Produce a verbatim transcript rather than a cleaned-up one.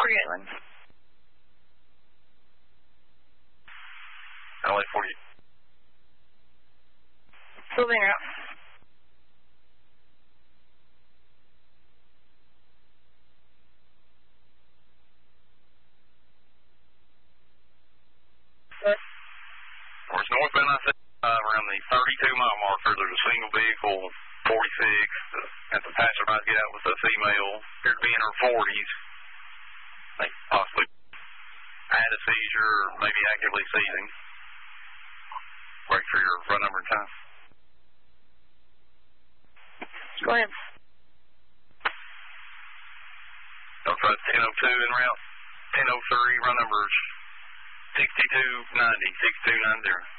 forty-eight one. L A forty-eight. Still being out. Where's northbound I said, uh, around the thirty-two mile marker, there's a single vehicle, forty-six, uh, at the passerby get out with a female, appeared to be in her forties. I think possibly had a seizure or maybe actively seizing. Wait for your run number and time. Go ahead. Don't try ten oh two en route. ten oh three, run numbers sixty-two ninety, sixty-two ninety.